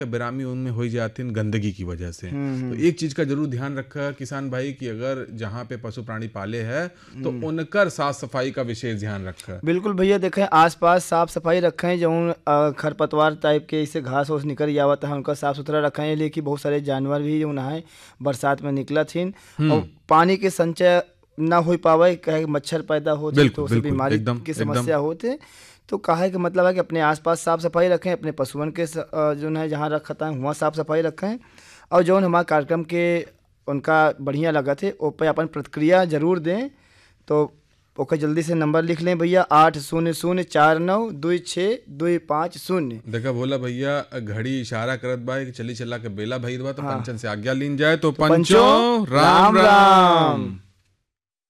बेरामी उनमें हो जाती गंदगी की वजह से। तो एक चीज का जरूर ध्यान रखा किसान भाई कि अगर जहाँ पे पशु प्राणी पाले है तो उनकर साफ सफाई का विशेष ध्यान रखा। बिल्कुल भैया, देखें आसपास साफ सफाई रखें, जो खरपतवार टाइप के इससे घास वास निकल जावत है उनका साफ सुथरा रखें। लेकिन बहुत सारे जानवर भी जो है बरसात में निकलत थीन और पानी के संचय ना हो पावे, कहे मच्छर पैदा होते तो उससे बीमारी की समस्या होते। तो कहा कि मतलब है कि अपने आसपास साफ सफाई रखें, अपने पशुओं के जो है जहाँ रखता है वहाँ साफ सफाई रखें। और जो हमारे कार्यक्रम के उनका बढ़िया लगा थे वो पे अपन प्रतिक्रिया जरूर दें। तो ओके जल्दी से नंबर लिख लें भैया, 8004926250। देखा बोला भैया घड़ी इशारा करत बा कि चली चला के बेला भई बा, तो पंचन से आज्ञा लीन जाए। तो पंचो राम राम।